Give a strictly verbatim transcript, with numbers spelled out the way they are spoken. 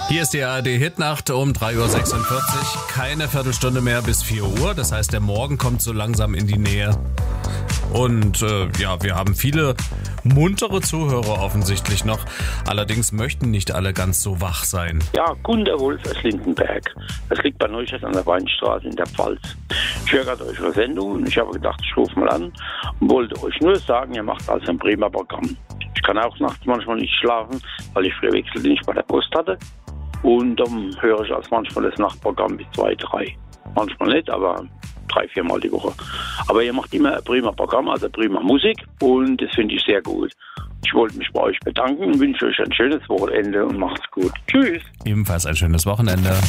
Hier ist die A R D-Hitnacht um drei Uhr sechsundvierzig. Keine Viertelstunde mehr bis vier Uhr. Das heißt, der Morgen kommt so langsam in die Nähe. Und äh, ja, wir haben viele muntere Zuhörer offensichtlich noch. Allerdings möchten nicht alle ganz so wach sein. Ja, Gunter Wolf aus Lindenberg. Das liegt bei Neustadt an der Weinstraße in der Pfalz. Ich höre gerade eure Sendung und ich habe gedacht, ich rufe mal an und wollte euch nur sagen, ihr macht also ein prima Programm. Ich kann auch nachts manchmal nicht schlafen, weil ich früher Wechseldienst bei der Post hatte. Und dann höre ich als manchmal das Nachtprogramm bis zwei, drei. Manchmal nicht, aber drei, viermal die Woche. Aber ihr macht immer ein prima Programm, also prima Musik und das finde ich sehr gut. Ich wollte mich bei euch bedanken und wünsche euch ein schönes Wochenende und macht's gut. Tschüss. Ebenfalls ein schönes Wochenende.